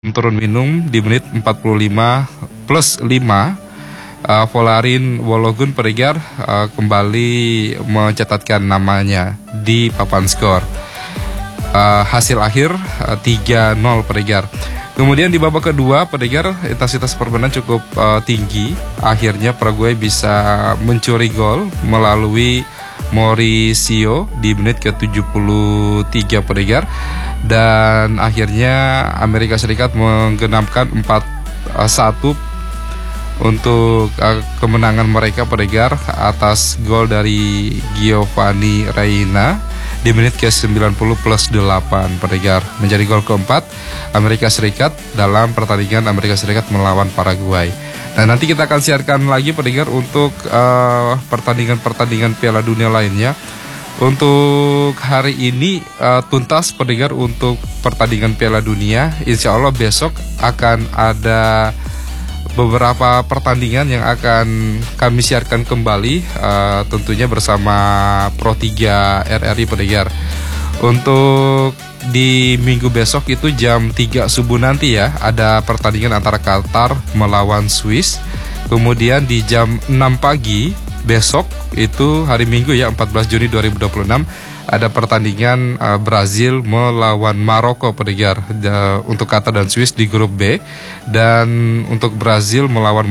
turun minum di menit 45 plus 5. Volarin Balogun Peregar kembali mencatatkan namanya di papan skor. Hasil akhir 3-0 Peregar. Kemudian di babak kedua Peregar intensitas permainan cukup tinggi. Akhirnya Paraguay bisa mencuri gol melalui Mauricio di menit ke-73 Peregar. Dan akhirnya Amerika Serikat menggenapkan 4-1 untuk kemenangan mereka Peregar atas gol dari Giovanni Reina di menit ke-90 plus 8 Peregar. Menjadi gol keempat Amerika Serikat dalam pertandingan Amerika Serikat melawan Paraguay. Nah, nanti kita akan siarkan lagi Peregar untuk pertandingan-pertandingan Piala Dunia lainnya. Untuk hari ini tuntas Peregar untuk pertandingan Piala Dunia. Insya Allah besok akan ada beberapa pertandingan yang akan kami siarkan kembali, tentunya bersama Pro 3 RRI Peregar. Untuk di minggu besok itu jam 3 subuh nanti ya, ada pertandingan antara Qatar melawan Swiss. Kemudian di jam 6 pagi besok itu hari Minggu ya, 14 Juni 2026 ada pertandingan Brazil melawan Maroko Peregar untuk Qatar dan Swiss di grup B, dan untuk Brazil melawan